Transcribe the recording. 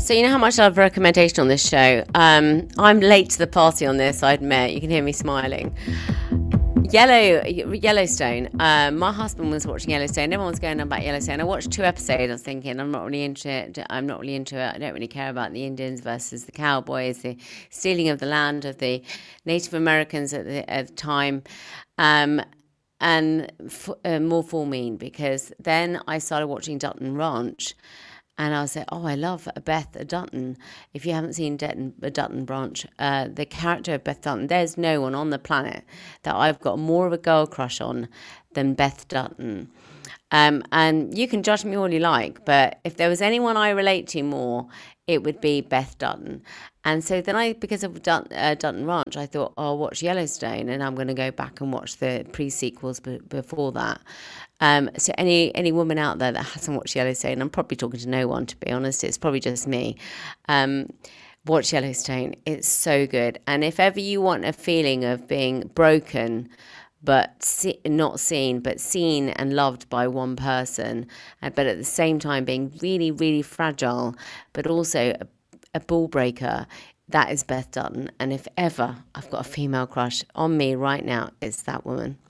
So you know how much I love recommendation on this show. I'm late to the party on this, I admit. You can hear me smiling. Yellowstone. My husband was watching Yellowstone. Everyone was going on about Yellowstone. I watched 2 episodes. I was thinking, I'm not really into it. I don't really care about the Indians versus the cowboys, the stealing of the land of the Native Americans at the time. More for me, because then I started watching Dutton Ranch. And I was like, I love Beth Dutton. If you haven't seen Dutton Branch, the character of Beth Dutton, there's no one on the planet that I've got more of a girl crush on than Beth Dutton. And you can judge me all you like, but if there was anyone I relate to more, it would be Beth Dutton. And so then because of Dutton Ranch, I thought, I'll watch Yellowstone, and I'm going to go back and watch the pre-sequels before that. So any woman out there that hasn't watched Yellowstone, I'm probably talking to no one, to be honest. It's probably just me. Watch Yellowstone. It's so good. And if ever you want a feeling of being broken, but not seen, but seen and loved by one person, but at the same time being really, really fragile, but also a ball breaker, that is Beth Dutton. And if ever I've got a female crush on me right now, it's that woman.